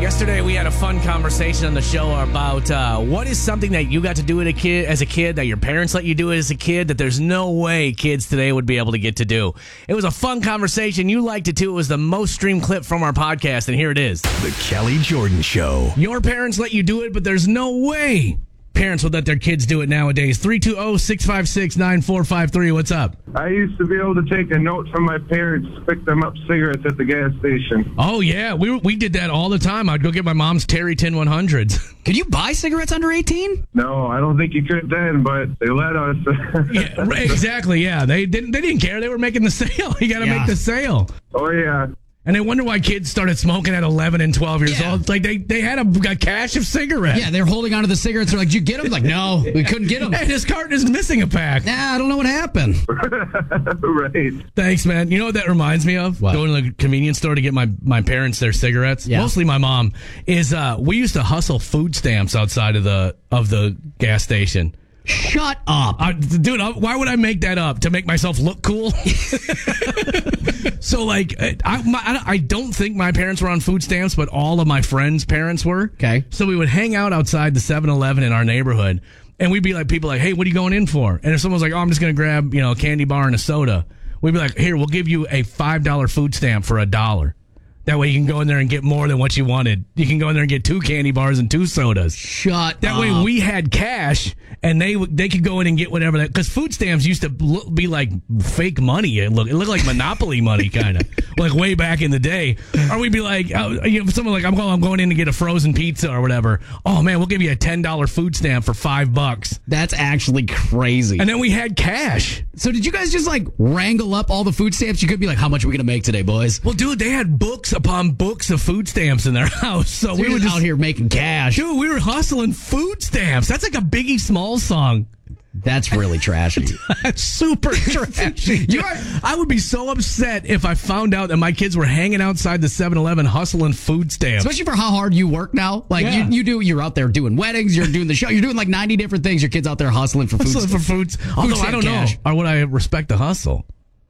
Yesterday, we had a fun conversation on the show about what is something that you got to do as a kid that your parents let you do as a kid that there's no way kids today would be able to get to do. It was a fun conversation. You liked it too. It was the most streamed clip from our podcast, and here it is. The Kelly Jordan Show. Your parents let you do it, but there's no way parents would let their kids do it nowadays. 320-656-9453. What's up? I used to be able to take a note from my parents, pick them up cigarettes at the gas station. Oh, yeah. We did that all the time. I'd go get my mom's Terry Tin 100s. Could you buy cigarettes under 18? No, I don't think you could then, but they let us. Yeah, right, exactly, yeah. They didn't care. They were making the sale. You got to make the sale. Oh, yeah. And they wonder why kids started smoking at 11 and 12 years old. It's like they had a cache of cigarettes. Yeah, they're holding onto the cigarettes. They're like, did you get them? Like, no, we couldn't get them. Hey, this carton is missing a pack. Nah, I don't know what happened. Right. Thanks, man. You know what that reminds me of? What? Going to the convenience store to get my parents their cigarettes. Yeah. Mostly my mom. Is we used to hustle food stamps outside of the gas station. Shut up. Dude, why would I make that up? To make myself look cool? So, like, I don't think my parents were on food stamps, but all of my friends' parents were. Okay. So we would hang out outside the 7-Eleven in our neighborhood, and we'd be like, people like, hey, what are you going in for? And if someone's like, oh, I'm just going to grab, a candy bar and a soda, we'd be like, here, we'll give you a $5 food stamp for $1. That way you can go in there and get more than what you wanted. You can go in there and get 2 candy bars and 2 sodas. Shut That up. way we had cash, and they could go in and get whatever that. Because food stamps used to be like fake money. It looked like Monopoly money, kind of like way back in the day. Or we'd be like, someone like I'm going in to get a frozen pizza or whatever. Oh man, we'll give you a $10 food stamp for $5. That's actually crazy. And then we had cash. So did you guys just like wrangle up all the food stamps? You could be like, how much are we going to make today, boys? Well, dude, they had books upon books of food stamps in their house. So we were just out here making cash. Dude, we were hustling food stamps. That's like a Biggie Smalls song. That's really trashy. That's super trashy. I would be so upset if I found out that my kids were hanging outside the 7-Eleven hustling food stamps. Especially for how hard you work now. Like, Yeah. you're out there doing weddings, you're doing the show, you're doing like 90 different things. Your kid's out there hustling for food. Hustling for foods. Although I don't cash. know. Or would I respect the hustle?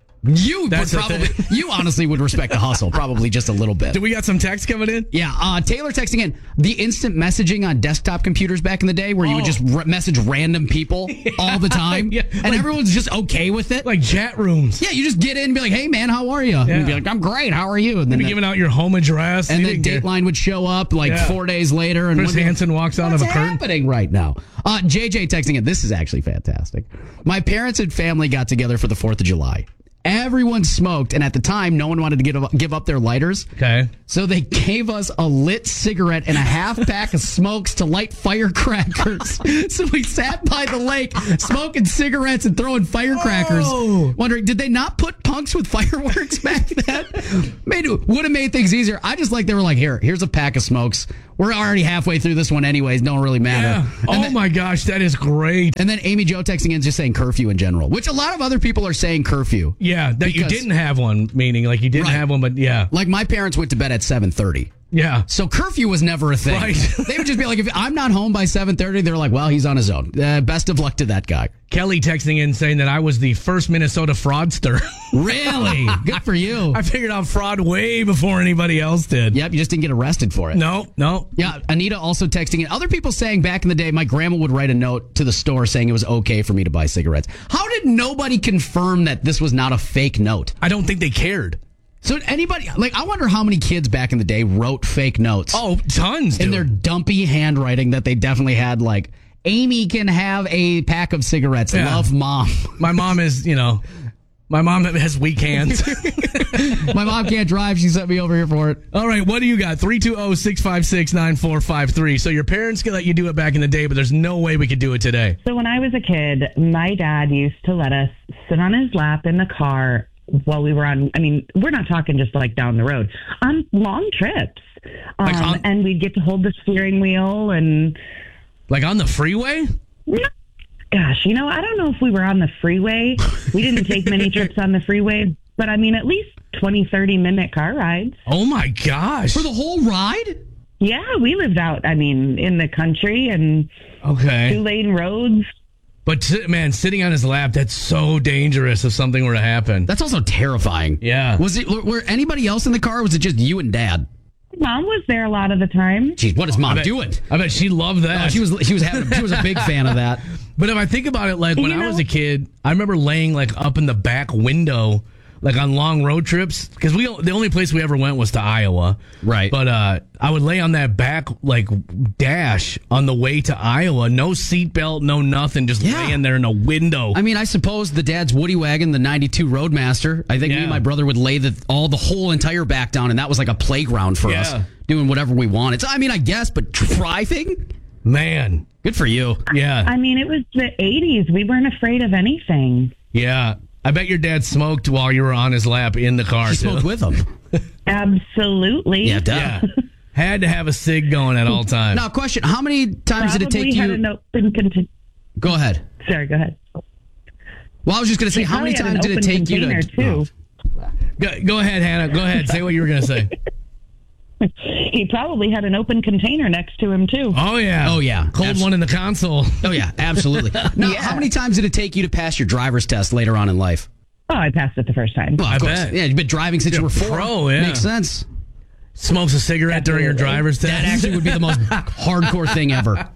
You That's the probably, you honestly would respect the hustle, probably just a little bit. Do we got some text coming in? Yeah, Taylor texting in the instant messaging on desktop computers back in the day where you would just message random people all the time. Yeah, and like- everyone's just okay with it. Like chat rooms. Yeah, you just get in and be like, hey, man, how are you? And you'd be like, I'm great. How are you? And then Be giving out your home address. and You then didn't care. Dateline would show up like 4 days later. And Chris wonder, Hansen walks out of a what's curtain. happening right now? JJ texting in. This is actually fantastic. My parents and family got together for the 4th of July. Everyone smoked, and at the time, no one wanted to give up their lighters. Okay. So they gave us a lit cigarette and a half pack of smokes to light firecrackers. So we sat by the lake smoking cigarettes and throwing firecrackers. Oh. Wondering, did they not put punks with fireworks back then? Would have made things easier. I just like they were like, here's a pack of smokes. We're already halfway through this one anyways. Don't really matter. Yeah. And My gosh, that is great. and then Amy Jo texting in just saying curfew in general, which a lot of other people are saying curfew. Yeah, that you Because- didn't have one, meaning like you didn't Right. have one, but yeah. Like my parents went to bed at 7:30. Yeah. So curfew was never a thing. Right. They would just be like, if I'm not home by 7:30, they're like, well, he's on his own. Best of luck to that guy. Kelly texting in saying that I was the first Minnesota fraudster. Really? Good for you. I figured out fraud way before anybody else did. Yep, you just didn't get arrested for it. No. Yeah, Anita also texting in. Other people saying back in the day, my grandma would write a note to the store saying it was okay for me to buy cigarettes. How did nobody confirm that this was not a fake note? I don't think they cared. So anybody, like, I wonder how many kids back in the day wrote fake notes. Oh, tons, dude. in their dumpy handwriting that they definitely had, like, Amy can have a pack of cigarettes. Yeah. Love, Mom. My mom is, my mom has weak hands. My mom can't drive. She sent me over here for it. All right, what do you got? 320-656-9453. So your parents could let you do it back in the day, but there's no way we could do it today. So when I was a kid, my dad used to let us sit on his lap in the car while we were on, we're not talking just like down the road, on long trips. And we'd get to hold the steering wheel and... Like on the freeway? Gosh, I don't know if we were on the freeway. We didn't take many trips on the freeway, but at least 20, 30-minute car rides. Oh my gosh. For the whole ride? Yeah, we lived out, in the country and Okay. 2-lane roads. But man, sitting on his lap, that's so dangerous if something were to happen. That's also terrifying. Yeah. Were anybody else in the car, or was it just you and Dad? mom was there a lot of the time. Jeez, what is mom doing? I bet she loved that. Oh, she was a big fan of that. But if I think about it, like when I was a kid, I remember laying like up in the back window, like on long road trips, because the only place we ever went was to Iowa, right? But I would lay on that back like dash on the way to Iowa, no seatbelt, no nothing, just laying there in a window. I mean, I suppose the dad's Woody wagon, the '92 Roadmaster. I think me and my brother would lay the whole entire back down, and that was like a playground for us, doing whatever we wanted. So, I mean, I guess, but driving, man, good for you. Yeah, I mean, it was the '80s. We weren't afraid of anything. Yeah. I bet your dad smoked while you were on his lap in the car. He smoked with him. Absolutely. Yeah, duh. Yeah. Had to have a cig going at all times. Now, question, how many times did it take Had you... an open Go ahead. Sorry, go ahead. Well, I was just going to say, how many times did it take you to... Too. Go ahead, Hannah. Go ahead. Say what you were going to say. He probably had an open container next to him, too. Oh, yeah. Oh, yeah. Cold one in the console. Oh, yeah, absolutely. Now, how many times did it take you to pass your driver's test later on in life? Oh, I passed it the first time. Well, I bet. Yeah, you've been driving since you were 4. Pro, yeah. Makes sense. Smokes a cigarette during your driver's test. That actually would be the most hardcore thing ever.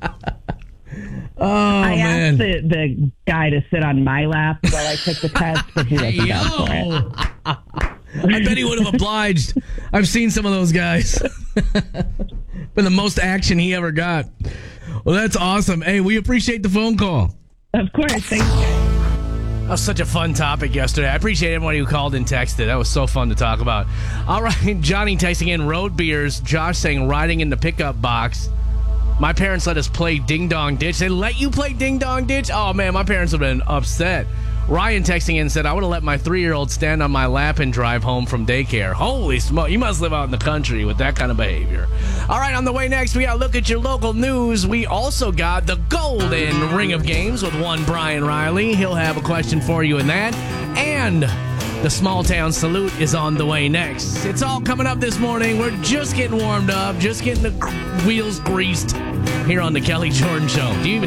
I asked the guy to sit on my lap while I took the test, but he wasn't down for it. I bet he would have obliged. I've seen some of those guys. Been the most action he ever got. Well, that's awesome. Hey, we appreciate the phone call. Of course. Thanks, guys. That was such a fun topic yesterday. I appreciate everybody who called and texted. That was so fun to talk about. All right, Johnny texting in road beers. Josh saying riding in the pickup box. My parents let us play Ding Dong Ditch. They let you play Ding Dong Ditch? Oh, man, my parents would have been upset. Ryan texting in said, I would have let my 3-year-old stand on my lap and drive home from daycare. Holy smoke. You must live out in the country with that kind of behavior. All right, on the way next, we got to look at your local news. We also got the Golden Ring of Games with one Brian Riley. He'll have a question for you in that. And the Small Town Salute is on the way next. It's all coming up this morning. We're just getting warmed up, just getting the wheels greased here on the Kelly Jordan Show. Do you even